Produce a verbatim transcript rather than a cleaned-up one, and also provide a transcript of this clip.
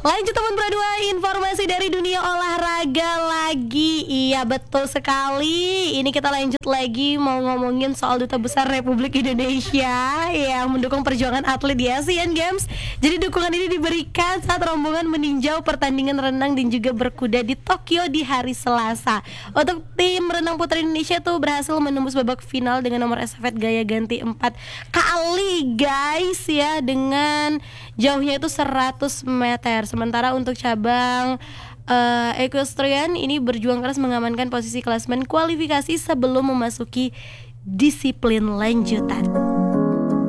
Lanjut teman berdua, informasi dari dunia olahraga lagi. Iya betul sekali. Ini kita lanjut lagi mau ngomongin soal Duta Besar Republik Indonesia yang mendukung perjuangan atlet di Asian Games. Jadi dukungan ini diberikan saat rombongan meninjau pertandingan renang dan juga berkuda di Tokyo di hari Selasa. Untuk tim renang putri Indonesia tuh berhasil menembus babak final dengan nomor estafet gaya ganti empat kali guys ya, dengan jauhnya itu seratus meter. Sementara untuk cabang uh, equestrian ini berjuang keras mengamankan posisi klasemen kualifikasi sebelum memasuki disiplin lanjutan.